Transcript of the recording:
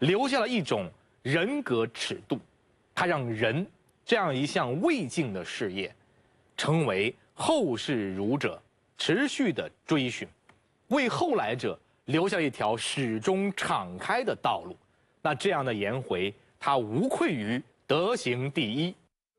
留下了一种人格尺度，它让仁这样一项未竟的事业，成为后世儒者持续的追寻，为后来者留下一条始终敞开的道路。那这样的颜回，他无愧于德行第一。